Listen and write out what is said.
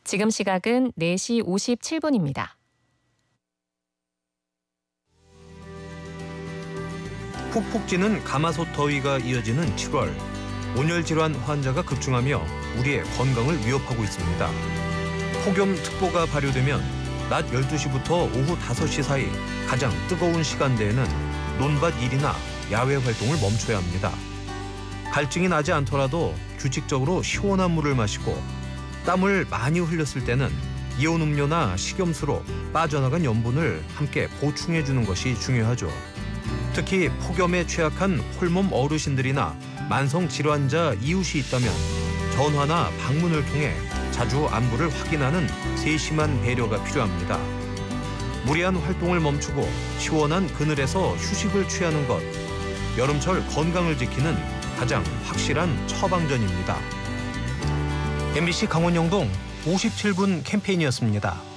지금 시각은 4시 57분입니다. 푹푹 찌는 가마솥 더위가 이어지는 7월. 온열 질환 환자가 급증하며 우리의 건강을 위협하고 있습니다. 폭염특보가 발효되면 낮 12시부터 오후 5시 사이 가장 뜨거운 시간대에는 논밭 일이나 야외 활동을 멈춰야 합니다. 갈증이 나지 않더라도 규칙적으로 시원한 물을 마시고 땀을 많이 흘렸을 때는 이온 음료나 식염수로 빠져나간 염분을 함께 보충해 주는 것이 중요하죠. 특히 폭염에 취약한 홀몸 어르신들이나 만성 질환자 이웃이 있다면 전화나 방문을 통해 자주 안부를 확인하는 세심한 배려가 필요합니다. 무리한 활동을 멈추고 시원한 그늘에서 휴식을 취하는 것, 여름철 건강을 지키는 가장 확실한 처방전입니다. MBC 강원영동 57분 캠페인이었습니다.